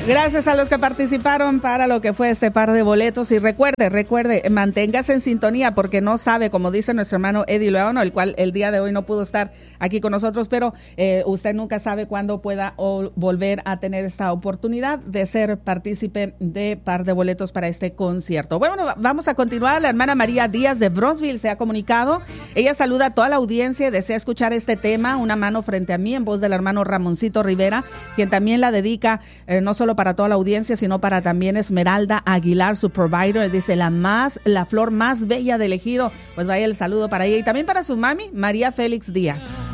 Gracias a los que participaron para lo que fue este par de boletos. Y recuerde, manténgase en sintonía porque no sabe, como dice nuestro hermano Eddie León, el cual el día de hoy no pudo estar aquí con nosotros, pero usted nunca sabe cuándo pueda volver a tener esta oportunidad de ser partícipe de par de boletos para este concierto. Bueno, vamos a continuar. La hermana María Díaz de Bronzeville se ha comunicado. Ella saluda a toda la audiencia y desea escuchar este tema, Una mano frente a mí, en voz del hermano Ramoncito Rivera, quien también la dedica no solo para toda la audiencia, sino para también Esmeralda Aguilar, su provider. Dice, la flor más bella del ejido. Pues vaya el saludo para ella y también para su mami, María Félix Díaz.